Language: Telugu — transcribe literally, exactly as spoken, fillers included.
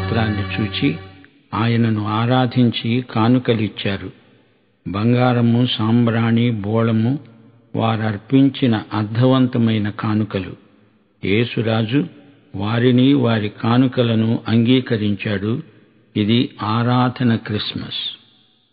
పాత్రాన్ని చూచి ఆయనను ఆరాధించి కానుకలిచ్చారు. బంగారము, సాంబ్రాణి, బోళము వారర్పించిన అర్థవంతమైన కానుకలు. యేసురాజు వారిని, వారి కానుకలను అంగీకరించాడు. ఇది ఆరాధన క్రిస్మస్.